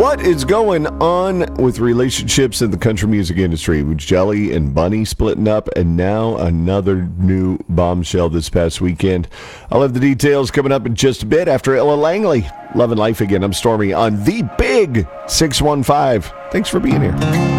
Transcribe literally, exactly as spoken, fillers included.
What is going on with relationships in the country music industry? With Jelly and Bunny splitting up, and now another new bombshell this past weekend. I'll have the details coming up in just a bit after Ella Langley. Love and Life Again. I'm Stormy on the Big six one five. Thanks for being here.